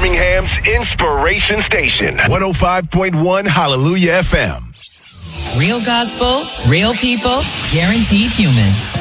Birmingham's Inspiration Station. 105.1 Hallelujah FM. Real gospel, real people, guaranteed human.